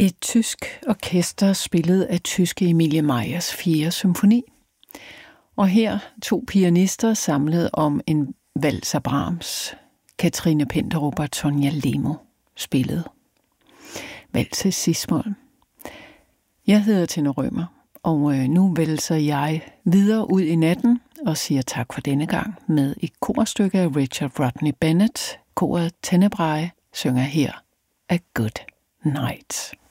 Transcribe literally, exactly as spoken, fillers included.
Et tysk orkester spillet af tyske Emilie Meyers fjerde symfoni. Og her to pianister samlet om en vals af Brahms, Katrine Penderup og Tonja Lemo spillet. Valse Cis-mol. Jeg hedder Tina Rømer, og nu valser jeg videre ud i natten og siger tak for denne gang med et korstykke af Richard Rodney Bennett. Koret Tenebrae synger her A Good Night.